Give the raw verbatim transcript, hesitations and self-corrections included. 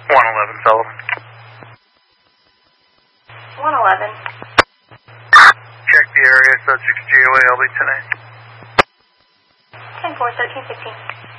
one eleven Sullivan. one eleven. Check the area, subject's G O A L B tonight. ten four, thirteen fifteen.